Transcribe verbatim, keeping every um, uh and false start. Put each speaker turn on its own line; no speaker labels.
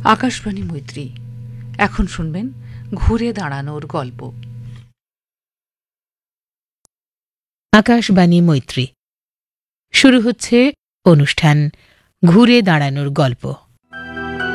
আকাশবাণী মৈত্রী। এখন শুনবেন ঘুরে দাঁড়ানোর গল্প।
আকাশবাণী মৈত্রী, শুরু হচ্ছে অনুষ্ঠান ঘুরে দাঁড়ানোর গল্প।